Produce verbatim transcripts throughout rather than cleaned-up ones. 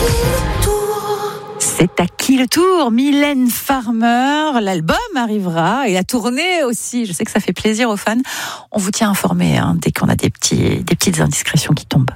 C'est à qui le tour? Mylène Farmer, l'album arrivera et la tournée aussi. Je sais que ça fait plaisir aux fans. On vous tient informé hein, dès qu'on a des, petits, des petites indiscrétions qui tombent.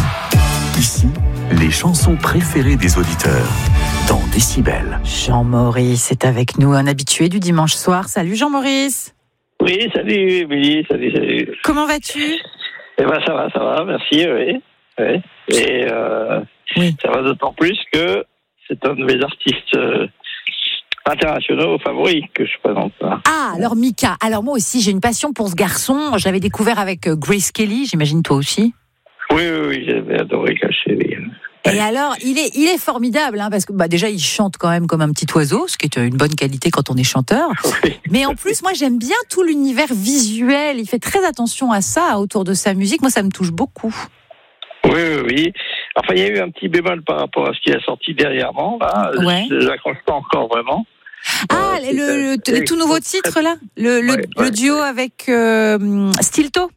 Ici, les chansons préférées des auditeurs dans Décibel. Jean-Maurice est avec nous, un habitué du dimanche soir. Salut Jean-Maurice. Oui, salut Émilie, salut, salut. Comment vas-tu? Eh ben ça va, ça va, merci, oui. oui. Et euh, oui. Ça va d'autant plus que c'est un de mes artistes euh, internationaux favoris que je présente. Là. Ah, alors Mika. Alors moi aussi, j'ai une passion pour ce garçon. Je l'avais découvert avec Grace Kelly, j'imagine toi aussi. Oui, oui, oui, j'avais adoré Caché. Oui. Et alors, il est, il est formidable, hein, parce que bah, déjà, il chante quand même comme un petit oiseau, ce qui est une bonne qualité quand on est chanteur. Oui. Mais en plus, moi, j'aime bien tout l'univers visuel. Il fait très attention à ça, autour de sa musique. Moi, ça me touche beaucoup. Oui, oui, oui. Enfin, il y a eu un petit bémol par rapport à ce qui a sorti dernièrement. Là. Ouais. Je ne l'accroche pas encore vraiment. Ah, euh, le, le, le tout nouveau titre, là Le, le, ouais, le ouais. duo avec euh, Stilto.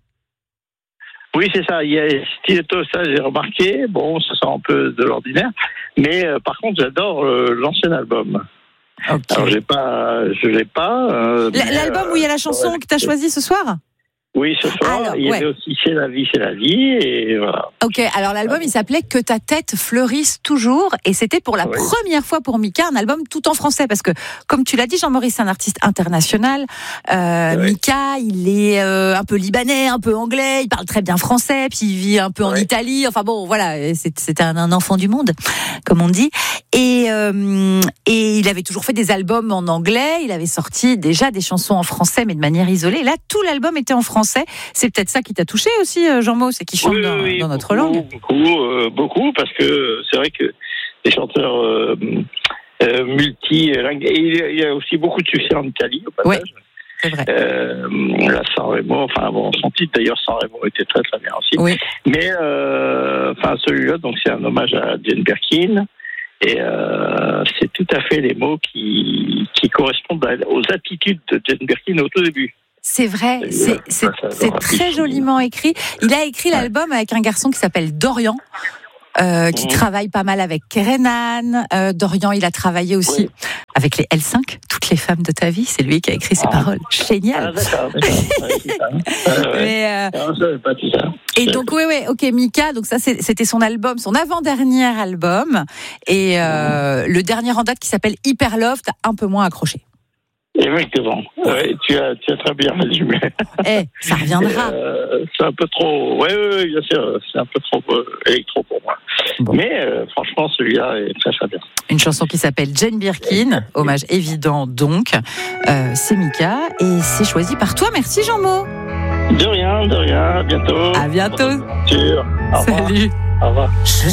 Oui, c'est ça. Il y a Stilto, ça, j'ai remarqué. Bon, ça sort un peu de l'ordinaire. Mais euh, par contre, j'adore euh, l'ancien album. Okay. Alors, j'ai pas, je l'ai pas. Euh, L'album mais, où il y a la chanson ouais, que tu as choisie ce soir? Oui, ce soir, alors, il y ouais. avait aussi C'est la vie, c'est la vie, et voilà. Ok, alors l'album, il s'appelait Que ta tête fleurisse toujours, et c'était pour la oui. première fois pour Mika, un album tout en français, parce que, comme tu l'as dit, Jean-Maurice, c'est un artiste international. Euh, oui. Mika, il est euh, un peu libanais, un peu anglais, il parle très bien français, puis il vit un peu en oui. Italie, enfin bon, voilà, c'est, c'est un, un enfant du monde, comme on dit. Et, euh, et il avait toujours fait des albums en anglais, il avait sorti déjà des chansons en français, mais de manière isolée. Là, tout l'album était en français. C'est peut-être ça qui t'a touché aussi, Jean-Mo, c'est qu'il chante oui, dans, oui, dans notre beaucoup, langue. Beaucoup, euh, beaucoup, parce que c'est vrai que les chanteurs euh, euh, multi-langues, et il y a aussi beaucoup de succès en Italie, au passage. Oui, c'est vrai. Euh, la Sanremo, enfin bon, son titre d'ailleurs, Sanremo était très très bien aussi. Oui. Mais euh, enfin celui-là, donc c'est un hommage à Jane Birkin. Et euh, c'est tout à fait les mots qui, qui correspondent à, aux attitudes de Jane Birkin au tout début. C'est vrai, c'est, c'est, c'est très joliment écrit. Il a écrit l'album avec un garçon qui s'appelle Dorian, euh, qui mmh. travaille pas mal avec Kerenan. Euh, Dorian, il a travaillé aussi oui. avec les L cinq, toutes les femmes de ta vie. C'est lui qui a écrit ces ah. paroles. Génial. Ah, d'accord, d'accord. ah, ouais. Mais, euh... non, je savais pas tout ça. Et donc, oui, oui, ok, Mika, donc ça, c'était son album, son avant-dernier album. Et euh, mmh. le dernier en date qui s'appelle Hyper Love, t'as un peu moins accroché. Exactement. Ouais, tu as, tu as très bien résumé. Eh, ça reviendra. Euh, c'est un peu trop. Oui, oui, oui, bien sûr. C'est un peu trop euh, électro pour moi. Bon. Mais euh, franchement, celui-là est très très bien. Une chanson qui s'appelle Jane Birkin, hommage évident donc. Euh, c'est Mika et c'est choisi par toi. Merci Jean-Mo. De rien, de rien. À bientôt. À bientôt. Salut. Au revoir. Au revoir.